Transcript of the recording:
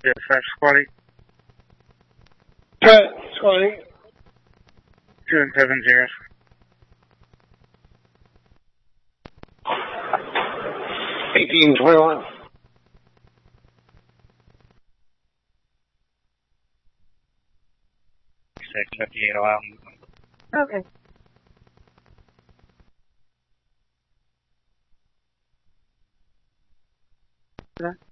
Yeah, fresh Squatty. Squatty. 270. 1821. 658 allow. Okay. Yeah.